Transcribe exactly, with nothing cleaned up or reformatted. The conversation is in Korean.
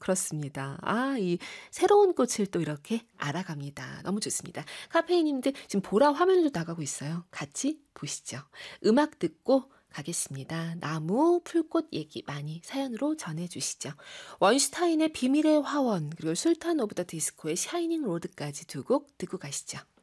그렇습니다. 아 이 새로운 꽃을 또 이렇게 알아갑니다. 너무 좋습니다. 카페인님들 지금 보라 화면으로 나가고 있어요. 같이 보시죠. 음악 듣고 가겠습니다. 나무, 풀꽃 얘기 많이 사연으로 전해 주시죠. 원슈타인의 비밀의 화원 그리고 술탄 오브 더 디스코의 샤이닝 로드까지 두 곡 듣고 가시죠.